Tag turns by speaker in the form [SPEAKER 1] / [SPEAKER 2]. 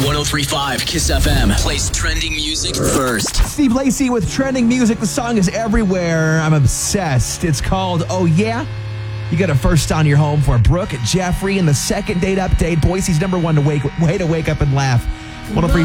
[SPEAKER 1] 103.5 Kiss FM plays trending music first.
[SPEAKER 2] Steve Lacy with trending music. The song is everywhere. I'm obsessed. It's called Oh Yeah. You got it first on your home for Brooke, Jeffrey, and the second date update. Boise's number one way to wake up and laugh. 103.